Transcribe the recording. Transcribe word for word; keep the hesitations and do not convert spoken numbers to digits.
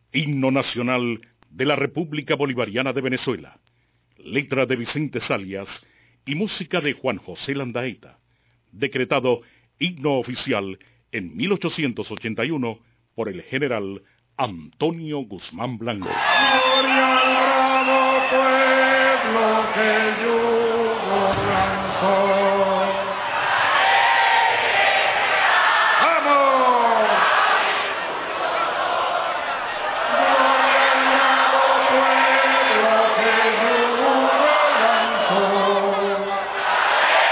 Himno nacional de la República Bolivariana de Venezuela. Letra de Vicente Salias y música de Juan José Landaeta. Decretado himno oficial en mil ochocientos ochenta y uno por el general Antonio Guzmán Blanco.